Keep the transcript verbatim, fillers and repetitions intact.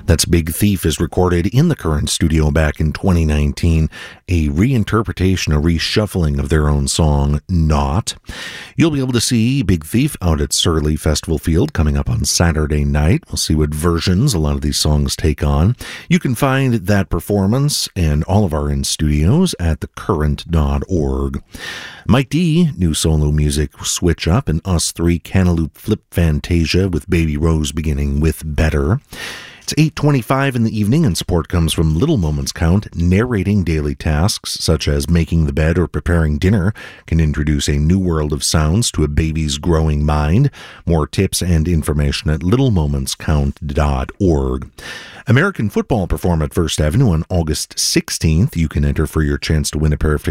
That's Big Thief is recorded in the Current studio back in twenty nineteen, a reinterpretation, a reshuffling of their own song, Not. You'll be able to see Big Thief out at Surly Festival Field coming up on Saturday night. We'll see what versions a lot of these songs take on. You can find that performance and all of our in-studios at the current dot org. Mike D, new solo music, Switch Up, and Us Three, Cantaloupe Flip Fantasia with Baby Rose beginning with Better. It's eight twenty-five in the evening, and support comes from Little Moments Count. Narrating daily tasks, such as making the bed or preparing dinner, can introduce a new world of sounds to a baby's growing mind. More tips and information at little moments count dot org. American football perform at First Avenue on August sixteenth. You can enter for your chance to win a pair of